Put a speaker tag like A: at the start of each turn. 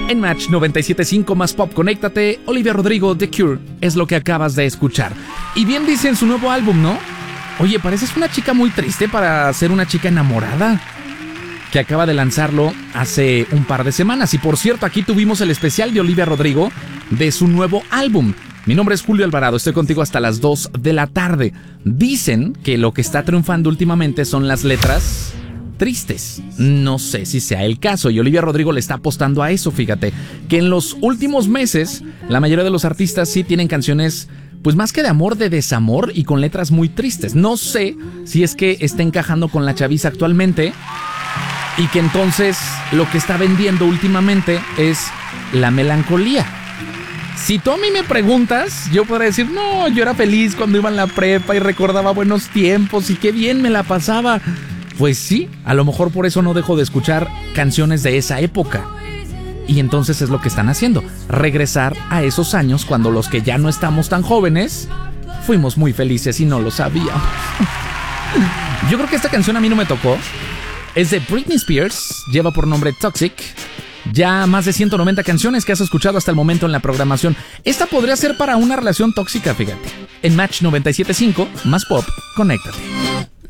A: En Match 97.5 más pop, conéctate. Olivia Rodrigo, The Cure, es lo que acabas de escuchar. Y bien dice en su nuevo álbum, ¿no? Oye, pareces una chica muy triste para ser una chica enamorada. Que acaba de lanzarlo hace un par de semanas. Y por cierto, aquí tuvimos el especial de Olivia Rodrigo de su nuevo álbum. Mi nombre es Julio Alvarado, estoy contigo hasta las 2 de la tarde. Dicen que lo que está triunfando últimamente son las letras tristes. No sé si sea el caso, y Olivia Rodrigo le está apostando a eso. Fíjate que en los últimos meses la mayoría de los artistas sí tienen canciones, pues más que de amor, de desamor y con letras muy tristes. No sé si es que está encajando con la chaviza actualmente y que entonces lo que está vendiendo últimamente es la melancolía. Si tú a mí me preguntas, yo podría decir, no, yo era feliz cuando iba en la prepa y recordaba buenos tiempos y qué bien me la pasaba. Pues sí, a lo mejor por eso no dejo de escuchar canciones de esa época. Y entonces es lo que están haciendo, regresar a esos años cuando los que ya no estamos tan jóvenes fuimos muy felices y no lo sabíamos. Yo creo que esta canción a mí no me tocó. Es de Britney Spears, lleva por nombre Toxic. Ya más de 190 canciones que has escuchado hasta el momento en la programación. Esta podría ser para una relación tóxica, fíjate. En Match 97.5, más pop, conéctate.